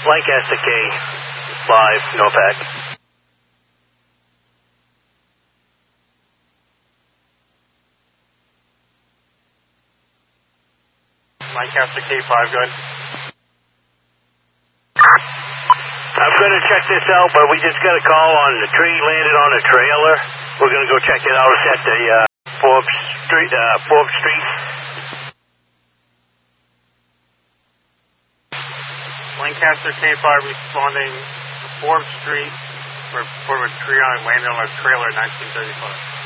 Lancaster K5, NOPAC. Lancaster K5, go ahead. I'm going to check this out, but we just got a call on the tree landed on a trailer. We're going to go check it out. It's at the Forbes Street. Lancaster K5 responding to Forbes Street for a tree landed on a trailer in 1935.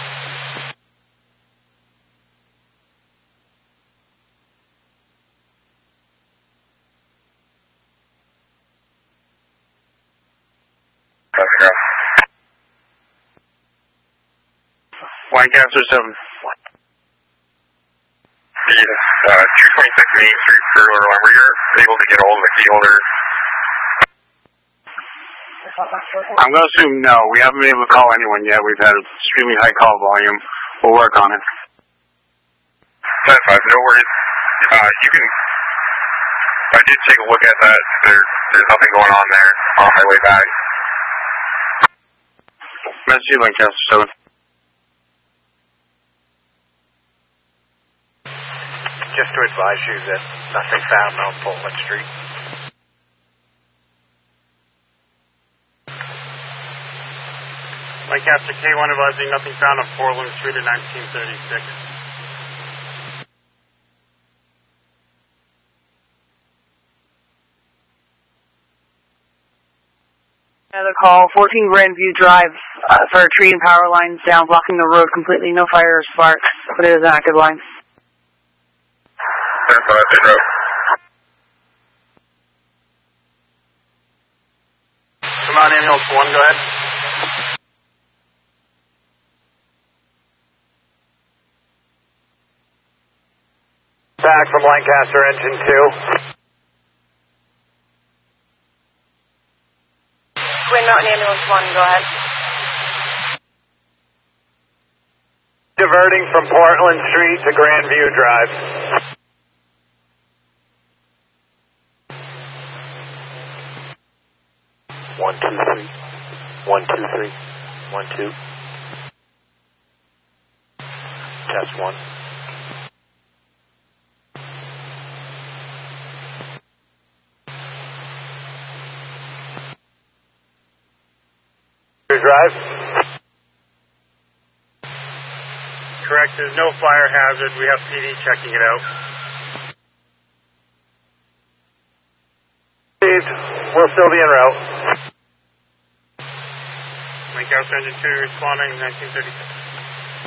Lancaster 7. The 226 Main Street trailer, were you able to get all of the key holder? I'm going to assume no. We haven't been able to call anyone yet. We've had extremely high call volume. We'll work on it. 10-5, no worries. You can. I did take a look at that. There's nothing going on there on my way back. Message you, Lancaster 7. Just to advise you that nothing found on Portland Street. Lancaster K1 advising nothing found on Portland Street in 1936. Another call, 14 Grandview Drive for a tree and power lines down, blocking the road completely. No fire or sparks, but it is an active line. 10-5, road. Come on, ambulance 1, go ahead. Back from Lancaster Engine 2. Twin Mountain Ambulance 1, go ahead. Diverting from Portland Street to Grandview Drive. One, two, three. 1, 2, 3. 1, 2. Test 1. Drive. Correct, there's no fire hazard. We have PD checking it out. We'll still be en route. Lancaster Engine 2 responding 1936.